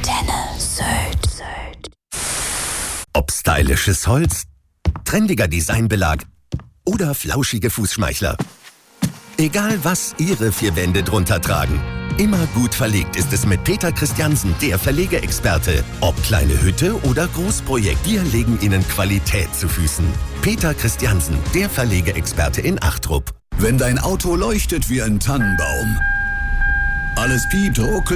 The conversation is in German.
Antenne Sylt. Ob stylisches Holz, trendiger Designbelag oder flauschige Fußschmeichler. Egal was Ihre vier Wände drunter tragen. Immer gut verlegt ist es mit Peter Christiansen, der Verlegeexperte. Ob kleine Hütte oder Großprojekt, wir legen Ihnen Qualität zu Füßen. Peter Christiansen, der Verlegeexperte in Achtrupf. Wenn dein Auto leuchtet wie ein Tannenbaum, alles piept, ruckelt